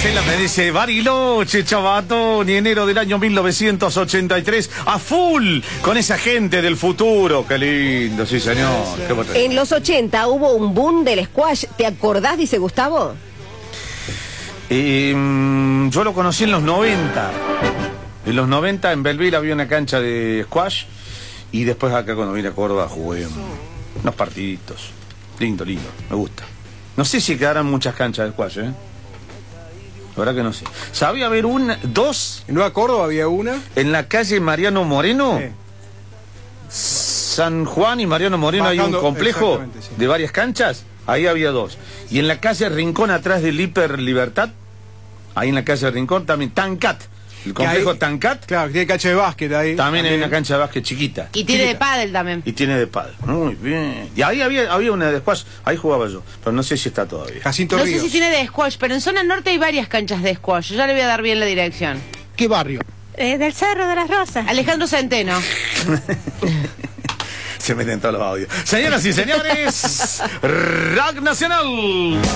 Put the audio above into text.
Marcela me dice, Bariloche, Chavato, ni enero del año 1983, a full, con esa gente del futuro. Qué lindo, sí señor. Qué En los 80 hubo un boom del squash, ¿te acordás, dice Gustavo? Yo lo conocí en los 90. En los 90 en Belleville había una cancha de squash y después acá cuando vine a Córdoba jugué unos partiditos. Lindo, lindo, me gusta. No sé si quedarán muchas canchas de squash, La verdad que no sé. ¿Sabía haber dos? ¿En Nueva Córdoba había una? En la calle Mariano Moreno. San Juan y Mariano Moreno hay un complejo de varias canchas. Ahí había dos. Y en la calle Rincón, atrás del Hiper Libertad, ahí en la calle Rincón también, Tancat. El complejo ahí, Tancat. Claro, tiene cancha de básquet ahí. También hay una cancha de básquet chiquita. Y tiene de pádel también. Y tiene de pádel. Muy bien. Y ahí había una de squash, ahí jugaba yo. Pero no sé si está todavía. Jacinto No Ríos. sé si tiene de squash, pero en zona norte hay varias canchas de squash. Yo ya le voy a dar bien la dirección. ¿Qué barrio? Del Cerro de las Rosas. Alejandro Centeno. Se meten todos los audios. Señoras y señores, Rock Nacional.